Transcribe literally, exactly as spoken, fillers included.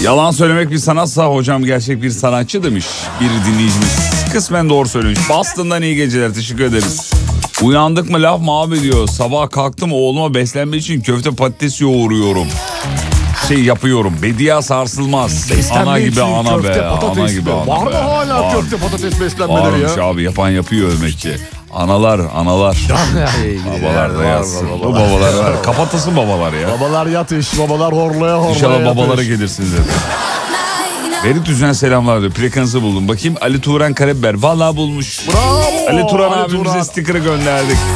Yalan söylemek bir sanatsa hocam gerçek bir sanatçı demiş bir dinleyicimiz. Kısmen doğru söylemiş. Boston'dan iyi geceler, teşekkür ederiz. Uyandık mı laf mı abi diyor. Sabah kalktım oğluma beslenme için köfte patates yoğuruyorum. Şey yapıyorum. Bediye Sarsılmaz. Beslenme Ana gibi için ana köfte, be. patates Ana gibi mi? ana Var mı be. hala Var. köfte patates beslenmeleri Varmış ya? abi, yapan yapıyor demek ki. Analar analar. Babalar da yazsın. Bu babalar var. Kapatasın babalar ya. Babalar yatış, babalar horlaya horlaya İnşallah yatış. babalara gelirsiniz dedi. Ferit Düzen selamlar diyor. Frekansı buldum. Bakayım Ali Turan Karabiber. Vallahi bulmuş. Bravo. Ali Turan Ali abimize Turan. sticker'ı gönderdik.